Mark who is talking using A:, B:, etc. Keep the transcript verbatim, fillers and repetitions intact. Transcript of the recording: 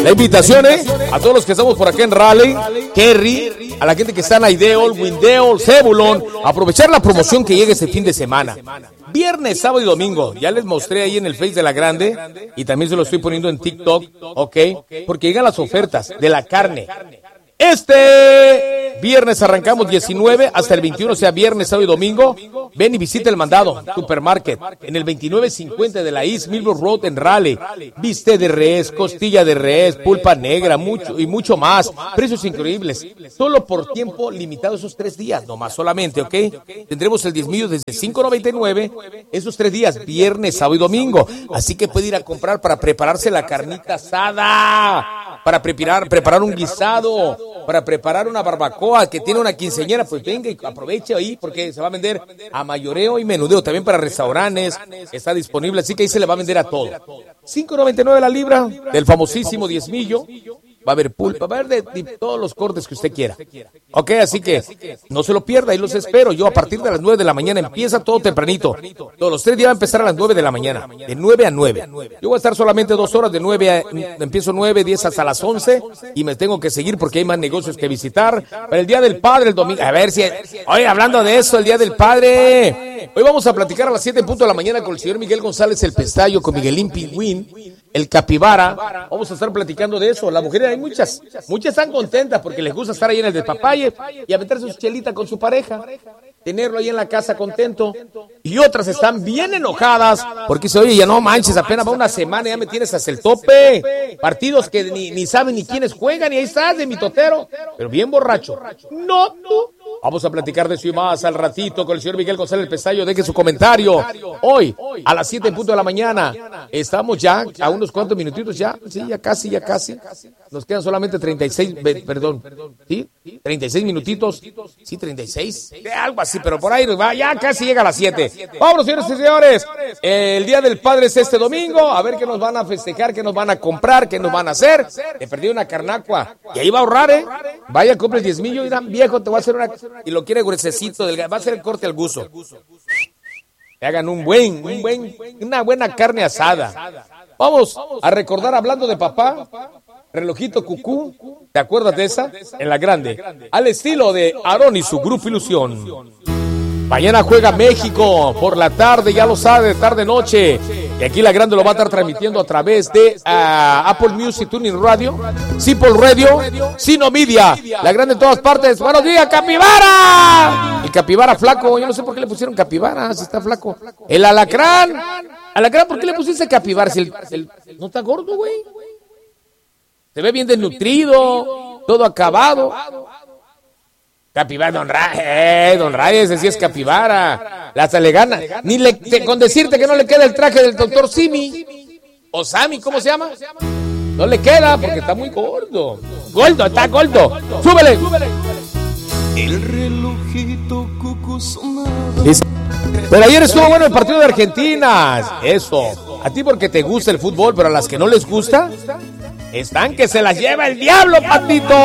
A: La invitación, ¿eh? A todos los que estamos por acá en Raleigh, Kerry, a la gente que está en Ideol, Windeol, Zebulon, aprovechar la promoción que llega este fin de semana. Viernes, sábado y domingo. Ya les mostré ahí en el Face de La Grande y también se lo estoy poniendo en TikTok, ¿ok? Porque llegan las ofertas de la carne. Este viernes arrancamos diecinueve hasta el veintiuno, o sea, viernes, sábado y domingo. Ven y visita el Mandado Supermarket en el veintinueve cincuenta de la East Millbrook Road en Raleigh. Viste de res, costilla de res, pulpa negra, mucho y mucho más. Precios increíbles. Solo por tiempo limitado esos tres días, nomás solamente, ¿ok? Tendremos el diezmillo desde cinco noventa y nueve esos tres días, viernes, sábado y domingo. Así que puede ir a comprar para prepararse la carnita asada, para preparar, preparar un guisado, para preparar una barbacoa que tiene una quinceañera, pues venga y aproveche ahí porque se va a vender a mayoreo y menudeo, también para restaurantes está disponible, así que ahí se le va a vender a todo. cinco noventa y nueve la libra del famosísimo diezmillo. Va a haber pulpa, va a haber de, de todos los cortes que usted quiera. Ok, así que no se lo pierda, ahí los espero. Yo a partir de las nueve de la mañana empieza todo tempranito. Todos los tres días va a empezar a las nueve de la mañana, de nueve a nueve. Yo voy a estar solamente dos horas, de nueve a, empiezo nueve, diez hasta las once y me tengo que seguir porque hay más negocios que visitar. Para el Día del Padre, el domingo, a ver si, oye, hablando de eso, el Día del Padre. Hoy vamos a platicar a las siete en punto de la mañana con el señor Miguel González, el Pestayo, con Miguelín Pingüín, el Capibara. Vamos a estar platicando de eso. Las mujeres, hay muchas, muchas están contentas porque les gusta estar ahí en el despapalle y aventarse su chelita con su pareja, tenerlo ahí en la casa contento. Y otras están bien enojadas porque dice, oye, ya no manches, apenas va una semana y ya me tienes hasta el tope. Partidos que ni, ni saben ni quiénes juegan y ahí estás de mi totero, pero bien borracho. No, tú. Vamos a platicar de eso y más al ratito con el señor Miguel González el Pestayo. Deje su comentario. Hoy, a las siete en punto de la mañana, estamos ya a unos cuantos minutitos ya. Sí, ya casi, ya casi. Nos quedan solamente treinta y seis, perdón, ¿sí? treinta y seis minutitos. Sí, treinta y seis. Algo así, pero por ahí va. Ya casi llega a las siete. Vámonos, señores y señores. El Día del Padre es este domingo. A ver qué nos van a festejar, qué nos van a comprar, qué nos van a hacer. He perdido una carnacua. Y ahí va a ahorrar, ¿eh? Vaya, compre el diezmillo y dan, viejo, te voy a hacer una... Y lo quiere gruesecito, va a ser el corte al gusto. Que hagan un buen, un buen, una buena carne asada. Vamos a recordar, hablando de papá, relojito cucú, ¿te acuerdas de esa? En La Grande, al estilo de Aarón y su Grupo Ilusión. Mañana juega México por la tarde, ya lo sabe, tarde noche. Y aquí La Grande lo va a estar transmitiendo a través de uh, Apple Music, Tuning Radio, Simple Radio, Sino Media. La Grande en todas partes. ¡Buenos días, Capibara! El Capibara flaco, yo no sé por qué le pusieron Capibara, si está flaco. El Alacrán. Alacrán, ¿por qué le pusiste Capibara? Si el, el, no está gordo, güey. Se ve bien desnutrido, todo acabado. Capibara, don Ray, eh, don Ray, ese sí es Capibara. Hasta le gana. Ni le, te, con decirte que no le queda el traje del doctor Simi. O Sammy, ¿cómo se llama? No le queda porque está muy gordo. Gordo, está gordo. ¡Súbele!
B: El relojito cucu sonaba.
A: Pero ayer estuvo bueno el partido de Argentina. Eso. A ti porque te gusta el fútbol, pero a las que no les gusta, están que se las lleva el diablo, patito.